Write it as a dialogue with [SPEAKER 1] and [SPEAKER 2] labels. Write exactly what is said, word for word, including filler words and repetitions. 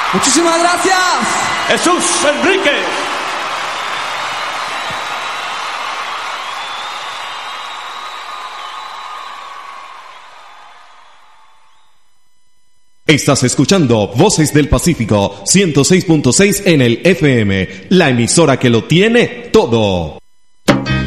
[SPEAKER 1] Muchísimas gracias.
[SPEAKER 2] Jesús Enríquez.
[SPEAKER 3] Estás escuchando Voces del Pacífico ciento seis punto seis en el F M, la emisora que lo tiene todo.